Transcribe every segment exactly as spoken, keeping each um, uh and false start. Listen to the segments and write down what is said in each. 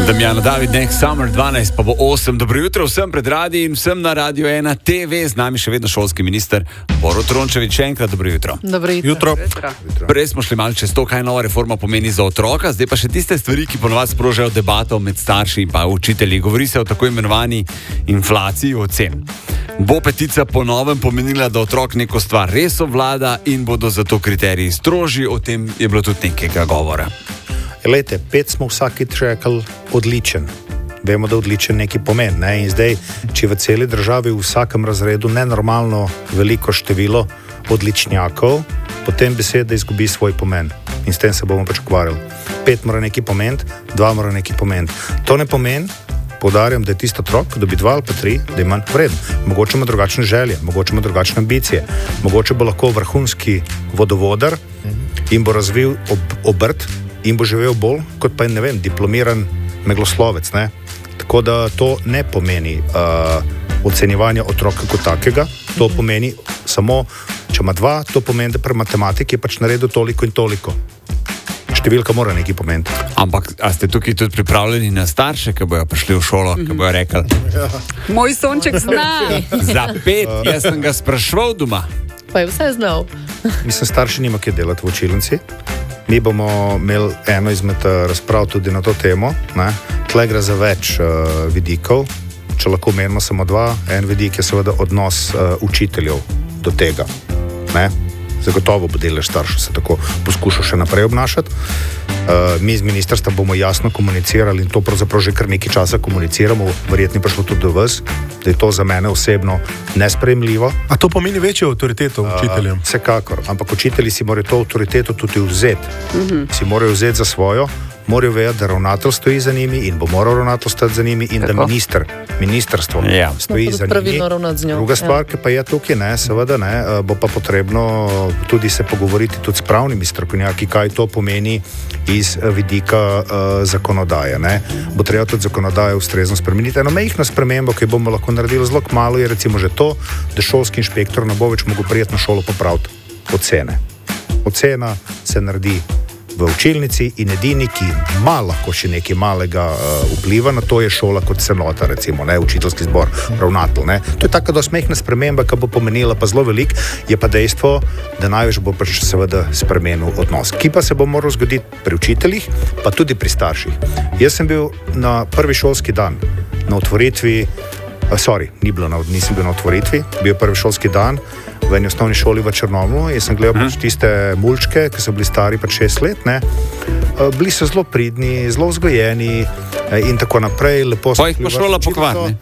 Damjana David, Next Summer, dvanajst pa bo osem. Dobro jutro vsem pred radijem in vsem na Radio ena T V. Z nami še vedno šolski minister Borut Rončević. Še enkrat dobro jutro. Dobro jutro. jutro. Prej smo šli malo čez to, kaj nova reforma pomeni za otroka, zdaj pa še tiste stvari, ki ponovadi sprožajo debato med starši in pa učitelji. Govori se o tako imenovani inflaciji ocen. Bo petica po novem pomenila, da otrok neko stvar res obvlada in bodo zato kriteriji strožji? O tem je bilo tudi nekega govora. Lejte, pet smo vsakič rekli odličen. Vemo, da odličen neki pomen. Ne? In zdaj, če v celi državi v vsakem razredu nenormalno veliko število odličnjakov, potem beseda izgubi svoj pomen. In s tem se bomo pač ukvarjali. Pet mora neki pomen, dva mora neki pomen. To ne pomeni, poudarjam, da je tisto otrok, da bi dva ali pa tri, da je manj vreden. Mogoče ima drugačne želje, mogoče ima drugačne ambicije, mogoče bo lahko vrhunski vodovodar in bo razvil ob, obrt in bo živel bolj kot pa, ne vem, diplomiran megloslovec. Ne? Tako da to ne pomeni uh, ocenjevanje otroka kot takega, to pomeni samo, če ima dva, to pomeni, da pri matematiki je pač naredil toliko in toliko. Številka mora nekaj pomeniti. Ampak, a ste tukaj tudi pripravljeni na starše, ki bojo prišli v šolo, ki bojo rekli, ja. Moj sonček zna. Za pet, jaz sem ga spraševal doma. Pa je vse znal. Mislim, starši nima kaj delati v učilnici. Mi bomo imeli eno izmed razprav tudi na to temo. Ne? Tle gre za več uh, vidikov. Če lahko menimo samo dva, en vidik je seveda odnos uh, učiteljev do tega. Ne? Zagotovo bo delež staršev se tako poskušal še naprej obnašati. Uh, mi z ministrstva bomo jasno komunicirali in to pravzaprav že kar nekaj časa komuniciramo, verjetno je prišlo tudi do vas, da je to za mene osebno nesprejemljivo. A to pomeni večjo avtoriteto učiteljem? Uh, vsekakor, ampak učitelji si morajo to avtoriteto tudi vzeti. Uh-huh. Si morajo vzeti za svojo, morajo vedeti, da ravnatelj stoji za njimi in bo moral ravnatelj stati za njimi in tako? Da minister, ministrstvo ja. stoji za njimi. Druga stvar, ki pa je tukaj, ne, seveda ne, bo pa potrebno tudi se pogovoriti tudi s pravnimi strokovnjaki, kaj to pomeni iz vidika uh, zakonodaje. Ne. Bo treba tudi zakonodajo ustrezno spremeniti. Eno mehko spremembo, ki bomo lahko naredili zelo kmalu, je recimo že to, da šolski inšpektor ne bo več mogel priti na šolo popraviti ocene. Ocena se naredi v učilnici in edini, ki ima lahko še nekaj malega uh, vpliva na to, je šola kot celota, recimo, ne, učiteljski zbor, ravnatelj. Ne. To je taka dosmehna sprememba, ki bo pomenila pa zelo velik, je pa dejstvo, da največ bo pač seveda spremenil odnos, ki pa se bo moral zgoditi pri učiteljih, pa tudi pri starših. Jaz sem bil na prvi šolski dan, na otvoritvi, uh, sorry, ni bilo na, nisem bil na otvoritvi, bil prvi šolski dan, v eni osnovni šoli v Črnomlju in sem gledal pač tiste mulčke, ki so bili stari pač šest let, ne. Bili so zelo pridni, zelo vzgojeni in tako naprej. Lepo pa jih pa šola pokvar, ne?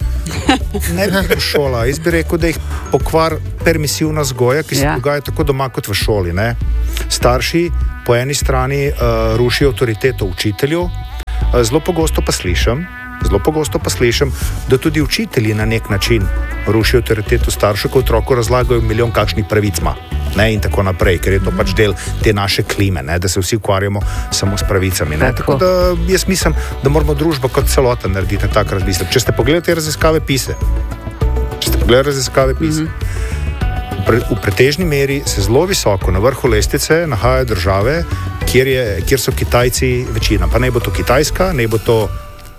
Ne bi pa šola. Jaz bi rekel, da jih pokvar permisivna vzgoja, ki se ja. dogaja tako doma kot v šoli, ne. Starši po eni strani uh, rušijo avtoriteto učiteljev, uh, zelo pogosto pa slišim, Zelo pogosto pa slišim, da tudi učitelji na nek način rušijo avtoriteto staršev, ko otroku razlagajo milijon kakšnih pravic ima, ne, in tako naprej, ker je to pač del te naše klime, ne, da se vsi ukvarjamo samo s pravicami. Ne. Tako da jaz mislim, da moramo družbo kot celota narediti na tak razmislek. Če ste pogledali te raziskave PISA, če ste pogledali raziskave PISA, mm-hmm. pre, v pretežni meri se zelo visoko na vrhu lestvice nahajajo države, kjer, je, kjer so Kitajci večina. Pa ne bo to Kitajska, ne bo to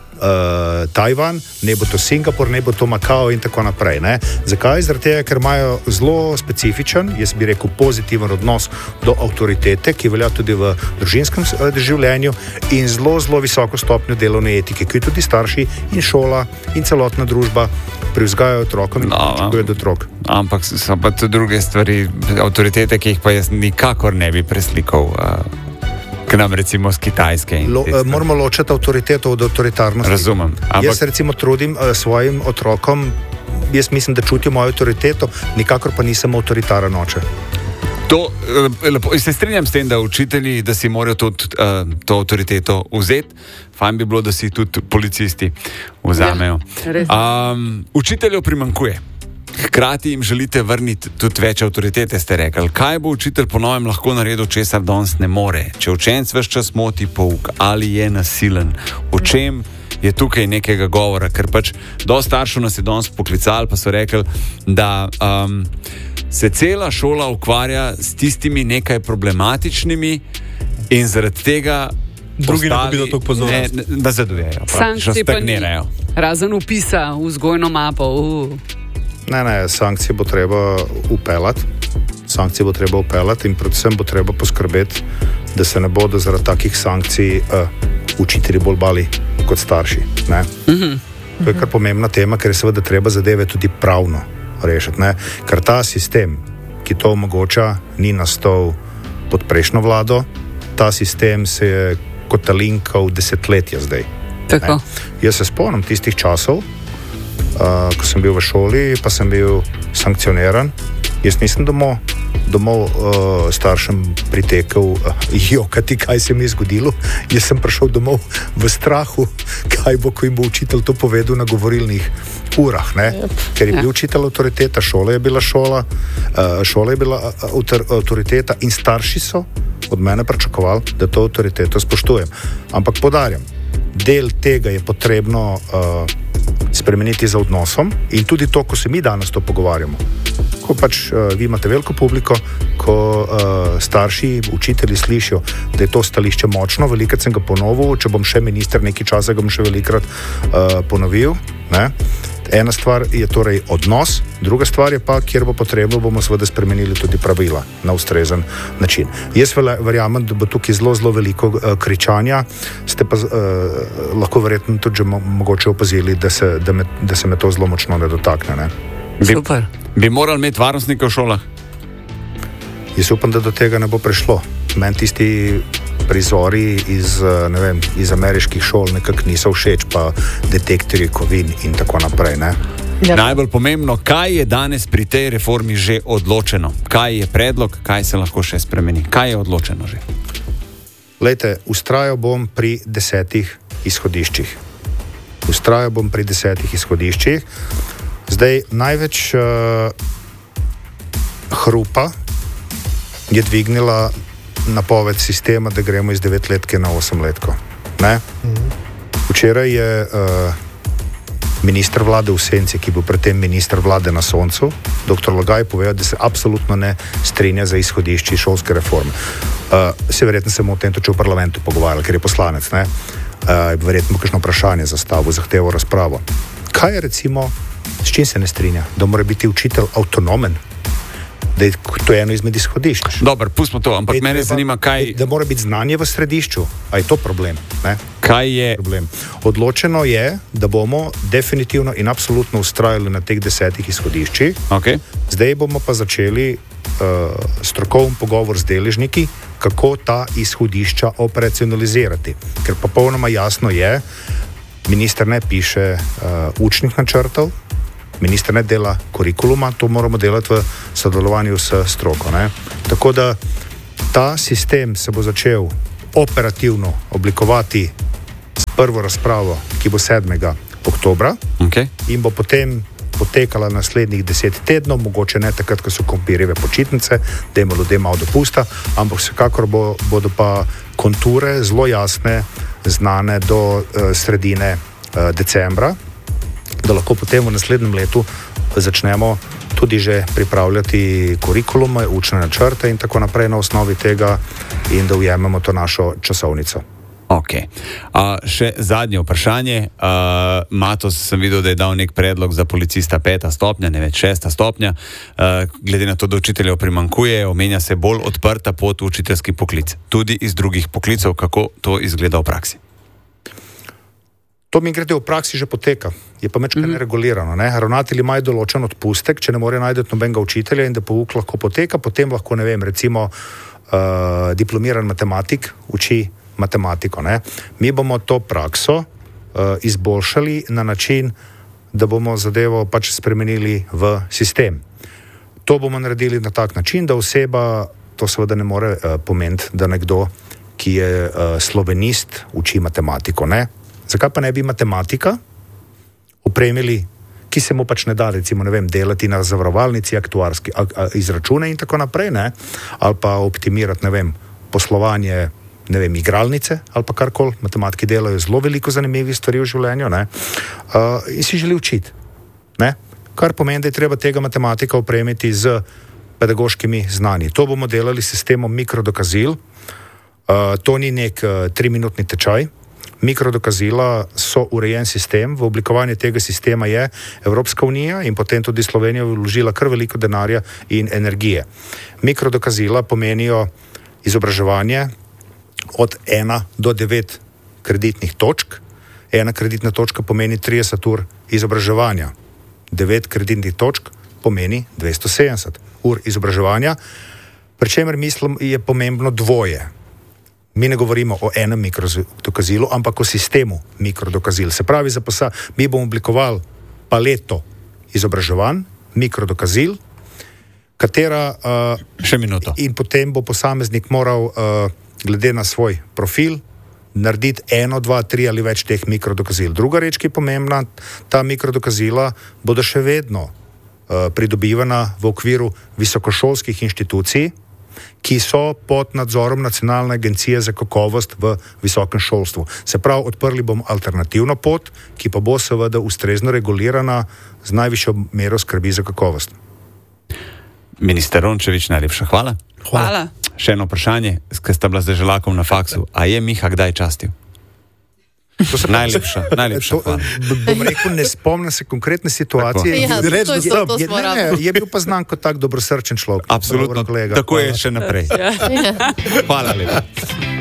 Uh, Tajvan, ne bo to Singapur, ne bo to Makao in tako naprej. Ne? Zakaj? Zaradi tega, ker imajo zelo specifičen, jaz bi rekel pozitiven odnos do avtoritete, ki velja tudi v družinskem uh, življenju in zelo, zelo visoko stopnjo delovne etike, ki tudi starši in šola in celotna družba privzgajajo otrokom in pričakujejo do otrok. Ampak so pa tudi druge stvari, avtoritete, ki jih pa jaz nikakor ne bi preslikal. Uh... k nam recimo z Kitajske. Lo, moramo ločiti avtoriteto od avtoritarnosti. Razumem. Ampak... Jaz se recimo trudim uh, svojim otrokom, jaz mislim, da čutijo mojo avtoriteto, nikakor pa nisem avtoritaren oče. To, lepo, se strinjam s tem, da učitelji, da si morajo tudi uh, to avtoriteto vzeti. Fajn bi bilo, da si tudi policisti vzamejo. Ja, um, učiteljev primanjkuje. Hkrati jim želite vrniti tudi več avtoritete, ste rekli. Kaj bo učitelj po novem lahko naredil, česar danes ne more? Če učenec ves čas moti pouk, ali je nasilen? O čem je tukaj nekega govora? Ker pač dosti staršev nas je danes poklicali, pa so rekli, da um, se cela šola ukvarja s tistimi nekaj problematičnimi in zaradi tega drugi ne postavi, dobijo toliko pozornosti. Ne, da zadojejo, sankcije pa ni. stagnirajo. Razen upisa v vzgojno mapo. Uh. Ne, ne, sankcije bo treba upeljati. Sankcije bo treba upeljati in predvsem bo treba poskrbeti, da se ne bodo zaradi takih sankcij uh, učitelji bolj bali kot starši. Ne? Mm-hmm. To je kar pomembna tema, ker je seveda treba zadeve tudi pravno rešiti. Ne? Ker ta sistem, ki to omogoča, ni nastal pod prejšnjo vlado, ta sistem se je kotalinkal desetletja zdaj. Tako. Jaz se spomnim tistih časov, uh, ko sem bil v šoli, pa sem bil sankcioniran. Jaz nisem domov, domov uh, staršem pritekel, uh, jokati, kaj se mi je zgodilo. Jaz sem prišel domov v strahu, kaj bo, ko jim bo učitelj to povedal na govorilnih urah. Ne? Ker je bil učitelj avtoriteta, šola je bila šola, uh, šola je bila autor, avtoriteta in starši so od mene pričakovali, da to avtoriteto spoštujem. Ampak podarjam, del tega je potrebno uh, spremeniti za odnosom in tudi to, ko se mi danes to pogovarjamo. Ko pač uh, vi imate veliko publiko, ko uh, starši, učitelji slišijo, da je to stališče močno, velikrat sem ga ponovil, če bom še minister nekaj časa, ga bom še velikrat uh, ponovil. Ne? Ena stvar je torej odnos, druga stvar je pa, kjer bo potrebno, bomo seveda spremenili tudi pravila na ustrezen način. Jaz verjamem, da bo tukaj zelo, zelo veliko uh, kričanja, ste pa uh, lahko verjetno tudi že mo- mogoče opazili, da se, da, me, da se me to zelo močno ne dotakne. Ne? Super. Bi, bi morali imeti varnostnike v šolah? Jaz upam, da do tega ne bo prišlo. Meni tisti prizori iz, ne vem, iz ameriških šol nekako niso všeč, pa detektorji kovin in tako naprej. Ne? Ja. Najbolj pomembno, kaj je danes pri tej reformi že odločeno? Kaj je predlog, kaj se lahko še spremeni? Kaj je odločeno že? Lejte, ustrajal bom pri desetih izhodiščih. Ustrajal bom pri desetih izhodiščih. Zdaj, največ uh, hrupa je dvignila napoved sistema, da gremo iz devetletke na osemletko. Ne? Včeraj je uh, minister vlade v senci, ki bil predtem minister vlade na soncu, doktor Logaj, povedal, da se absolutno ne strinja za izhodišči šolske reforme. Uh, se verjetno se bomo o tem tudi v parlamentu pogovarjali, ker je poslanec, ne? Uh, verjetno bo kakšno vprašanje zastavil, zahtevo razpravo. Kaj je recimo, s čim se ne strinja? Da mora biti učitelj avtonomen? Da je to eno izmed izhodišč. Dobro, pustimo to, ampak mene zanima, kaj... Da mora biti znanje v središču. A je to problem? Ne? Kaj je... Problem. Odločeno je, da bomo definitivno in absolutno ustrajali na teh desetih izhodiščih. Okay. Zdaj bomo pa začeli uh, strokoven pogovor z deležniki, kako ta izhodišča operacionalizirati. Ker popolnoma jasno je, minister ne piše uh, učnih načrtov, minister ne dela kurikuluma, to moramo delati v sodelovanju s stroko. Ne? Tako da ta sistem se bo začel operativno oblikovati s prvo razpravo, ki bo sedmega oktobra Okay. in bo potem potekala naslednjih deset tednov, mogoče ne takrat, ko so krompirjeve počitnice, da ima ljudem malo dopusta, ampak vsekakor bo, bodo pa konture zelo jasne, znane do uh, sredine uh, decembra, da lahko potem v naslednjem letu začnemo tudi že pripravljati kurikulume, učne načrte in tako naprej na osnovi tega in da ujememo to našo časovnico. Ok. Uh, še zadnje vprašanje. Uh, Matos sem videl, da je dal nek predlog za policista peta stopnja, ne več šesta stopnja. Uh, glede na to, da učiteljev primanjkuje, omenja se bolj odprta pot v učiteljski poklic. Tudi iz drugih poklicev, kako to izgleda v praksi? To mi grede v praksi že poteka, je pa mečkaj mm-hmm. neregulirano. Ne? Ravnatelji imajo določen odpustek, če ne more najti nobenega učitelja in da pouk lahko poteka, potem lahko, ne vem, recimo uh, diplomiran matematik uči matematiko. Ne? Mi bomo to prakso uh, izboljšali na način, da bomo zadevo pač spremenili v sistem. To bomo naredili na tak način, da oseba, to seveda ne more uh, pomeniti, da nekdo, ki je uh, slovenist, uči matematiko, ne? Zakaj pa ne bi matematika opremili, ki se mu pač ne da, recimo, ne vem, delati na zavarovalnici, aktuarski a, a, izračune in tako naprej, ne? Ali pa optimirati, ne vem, poslovanje, ne vem, igralnice ali pa karkoli. Matematiki delajo zelo veliko zanimivih stvari v življenju, ne? Uh, in si želi učiti, ne? Kar pomeni, da je treba tega matematika opremiti z pedagoškimi znanji. To bomo delali s sistemom mikrodokazil. Uh, to ni nek uh, triminutni tečaj. Mikrodokazila so urejen sistem, v oblikovanje tega sistema je Evropska unija in potem tudi Slovenija vložila kar veliko denarja in energije. Mikrodokazila pomenijo izobraževanje od ena do devet kreditnih točk. Ena kreditna točka pomeni trideset ur izobraževanja. devet kreditnih točk pomeni dvesto sedemdeset ur izobraževanja, pri čemer mislim je pomembno dvoje. Mi ne govorimo o enem mikrodokazilu, ampak o sistemu mikrodokazil. Se pravi, za posa, mi bomo oblikovali paleto izobraževanj, mikrodokazil, katera... Uh, Še minuto. In potem bo posameznik moral, uh, glede na svoj profil, narediti eno, dva, tri ali več teh mikrodokazil. Druga reč, ki je pomembna, ta mikrodokazila bodo še vedno uh, pridobivana v okviru visokošolskih inštitucij, ki so pod nadzorom Nacionalne agencije za kakovost v visokem šolstvu. Se pravi, odprli bomo alternativno pot, ki pa bo seveda ustrezno regulirana z najvišjo mero skrbi za kakovost. Minister Rončević, najlepša hvala. Hvala. Še eno vprašanje, ker sta bila z želakom na faksu. A je Miha kdaj častil? Najlepša, najlepša to, hvala. Bom rekel, ne spomnim se konkretne situacije. Ja, to je to, to je, smo ne, ne, je bil pa znan kot tak dobrosrčen človek. Absolutno, tako je še naprej. Ja. Hvala lepa.